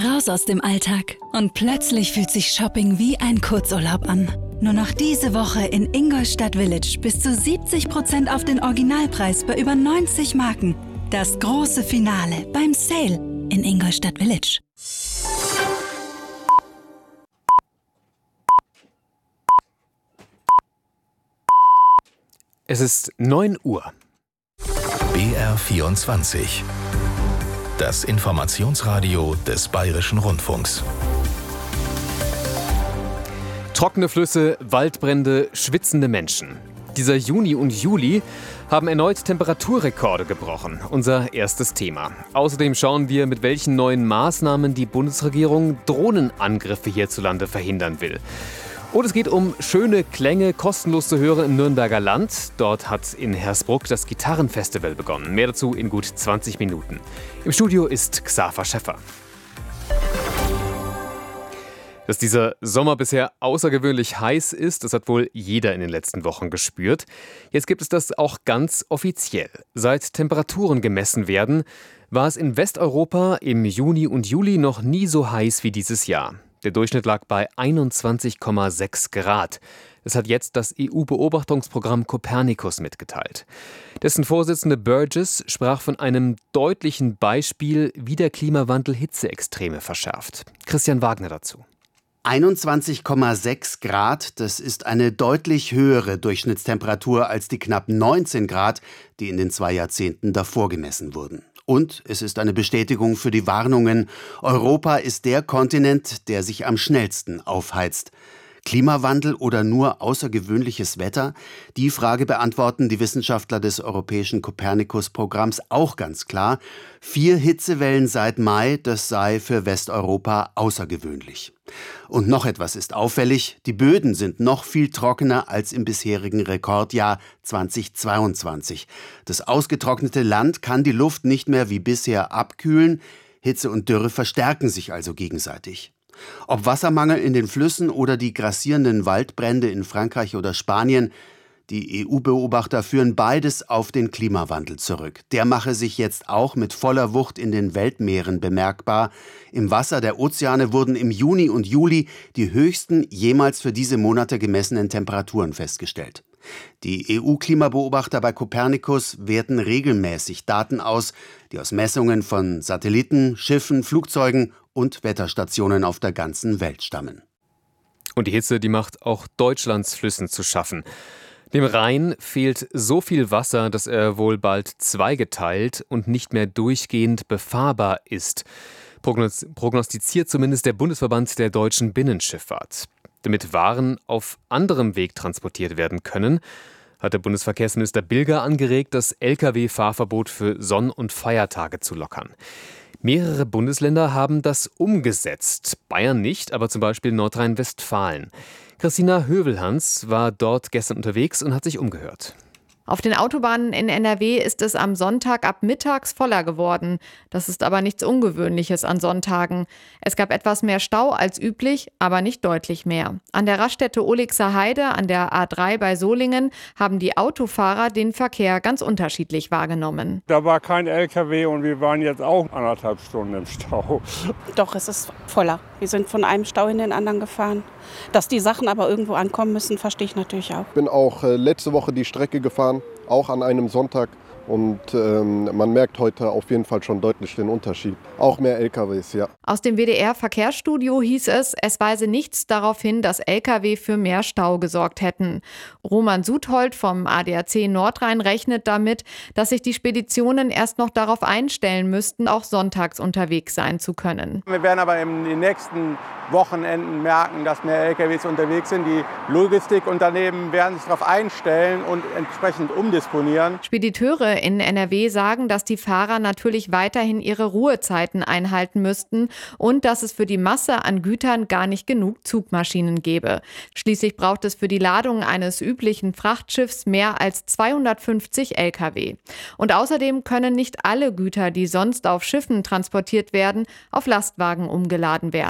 Raus aus dem Alltag und plötzlich fühlt sich Shopping wie ein Kurzurlaub an. Nur noch diese Woche in Ingolstadt Village bis zu 70% auf den Originalpreis bei über 90 Marken. Das große Finale beim Sale in Ingolstadt Village. Es ist 9 Uhr. BR24. Das Informationsradio des Bayerischen Rundfunks. Trockene Flüsse, Waldbrände, schwitzende Menschen. Dieser Juni und Juli haben erneut Temperaturrekorde gebrochen. Unser erstes Thema. Außerdem schauen wir, mit welchen neuen Maßnahmen die Bundesregierung Drohnenangriffe hierzulande verhindern will. Und es geht um schöne Klänge, kostenlos zu hören im Nürnberger Land. Dort hat in Hersbruck das Gitarrenfestival begonnen. Mehr dazu in gut 20 Minuten. Im Studio ist Xaver Schäffer. Dass dieser Sommer bisher außergewöhnlich heiß ist, das hat wohl jeder in den letzten Wochen gespürt. Jetzt gibt es das auch ganz offiziell. Seit Temperaturen gemessen werden, war es in Westeuropa im Juni und Juli noch nie so heiß wie dieses Jahr. Der Durchschnitt lag bei 21,6 Grad. Das hat jetzt das EU-Beobachtungsprogramm Copernicus mitgeteilt. Dessen Vorsitzende Burgess sprach von einem deutlichen Beispiel, wie der Klimawandel Hitzeextreme verschärft. Christian Wagner dazu. 21,6 Grad, das ist eine deutlich höhere Durchschnittstemperatur als die knapp 19 Grad, die in den 2 Jahrzehnten davor gemessen wurden. Und es ist eine Bestätigung für die Warnungen, Europa ist der Kontinent, der sich am schnellsten aufheizt. Klimawandel oder nur außergewöhnliches Wetter? Die Frage beantworten die Wissenschaftler des europäischen Copernicus-Programms auch ganz klar. 4 Hitzewellen seit Mai, das sei für Westeuropa außergewöhnlich. Und noch etwas ist auffällig, die Böden sind noch viel trockener als im bisherigen Rekordjahr 2022. Das ausgetrocknete Land kann die Luft nicht mehr wie bisher abkühlen, Hitze und Dürre verstärken sich also gegenseitig. Ob Wassermangel in den Flüssen oder die grassierenden Waldbrände in Frankreich oder Spanien, die EU-Beobachter führen beides auf den Klimawandel zurück. Der mache sich jetzt auch mit voller Wucht in den Weltmeeren bemerkbar. Im Wasser der Ozeane wurden im Juni und Juli die höchsten jemals für diese Monate gemessenen Temperaturen festgestellt. Die EU-Klimabeobachter bei Copernicus werten regelmäßig Daten aus, die aus Messungen von Satelliten, Schiffen, Flugzeugen und Wetterstationen auf der ganzen Welt stammen. Und die Hitze, die macht auch Deutschlands Flüssen zu schaffen. Dem Rhein fehlt so viel Wasser, dass er wohl bald zweigeteilt und nicht mehr durchgehend befahrbar ist. Prognostiziert zumindest der Bundesverband der deutschen Binnenschifffahrt. Damit Waren auf anderem Weg transportiert werden können, hat der Bundesverkehrsminister Bilger angeregt, das Lkw-Fahrverbot für Sonn- und Feiertage zu lockern. Mehrere Bundesländer haben das umgesetzt. Bayern nicht, aber zum Beispiel Nordrhein-Westfalen. Christina Hövelhans war dort gestern unterwegs und hat sich umgehört. Auf den Autobahnen in NRW ist es am Sonntag ab mittags voller geworden. Das ist aber nichts Ungewöhnliches an Sonntagen. Es gab etwas mehr Stau als üblich, aber nicht deutlich mehr. An der Raststätte Olixer Heide an der A3 bei Solingen haben die Autofahrer den Verkehr ganz unterschiedlich wahrgenommen. Da war kein LKW und wir waren jetzt auch 1,5 Stunden im Stau. Doch, es ist voller. Wir sind von einem Stau in den anderen gefahren. Dass die Sachen aber irgendwo ankommen müssen, verstehe ich natürlich auch. Ich bin auch letzte Woche die Strecke gefahren, auch an einem Sonntag. Und man merkt heute auf jeden Fall schon deutlich den Unterschied. Auch mehr LKWs, ja. Aus dem WDR-Verkehrsstudio hieß es weise nichts darauf hin, dass LKW für mehr Stau gesorgt hätten. Roman Suthold vom ADAC Nordrhein rechnet damit, dass sich die Speditionen erst noch darauf einstellen müssten, auch sonntags unterwegs sein zu können. Wir werden aber in den nächsten Wochenenden merken, dass mehr LKWs unterwegs sind. Die Logistikunternehmen werden sich darauf einstellen und entsprechend umdisponieren. Spediteure in NRW sagen, dass die Fahrer natürlich weiterhin ihre Ruhezeiten einhalten müssten und dass es für die Masse an Gütern gar nicht genug Zugmaschinen gäbe. Schließlich braucht es für die Ladung eines üblichen Frachtschiffs mehr als 250 Lkw. Und außerdem können nicht alle Güter, die sonst auf Schiffen transportiert werden, auf Lastwagen umgeladen werden.